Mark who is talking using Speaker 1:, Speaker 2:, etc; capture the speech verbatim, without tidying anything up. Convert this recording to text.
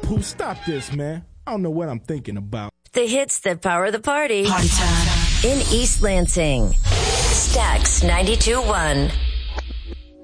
Speaker 1: Pooh, stop this, man. I don't know what I'm thinking about.
Speaker 2: The hits that power the party.
Speaker 3: Party time.
Speaker 2: In East Lansing. Stax ninety-two point one.